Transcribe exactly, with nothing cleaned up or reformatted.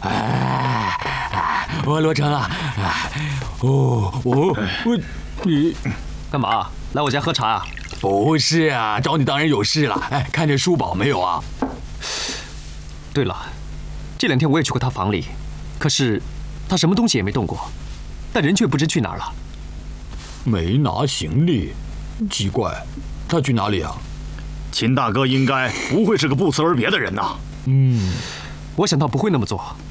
哎，我罗成啊，哦，我我你干嘛？来我家喝茶啊？ 不是啊，找你当然有事了。哎，看见叔宝没有啊？ 对了，这两天我也去过他房里，可是他什么东西也没动过，但人却不知去哪儿了。 没拿行李，奇怪，他去哪里啊？ 秦大哥应该不会是个不辞而别的人呐。 嗯， 我想他不会那么做。